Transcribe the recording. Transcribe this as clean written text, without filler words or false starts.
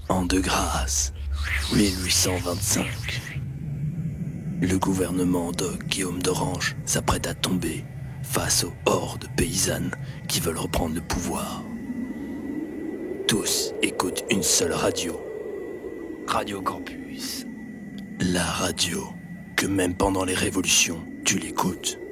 An de grâce, 1825. Le gouvernement de Guillaume d'Orange s'apprête à tomber face aux hordes paysannes qui veulent reprendre le pouvoir. Tous écoutent une seule radio. Radio Campus. La radio que même pendant les révolutions, tu l'écoutes.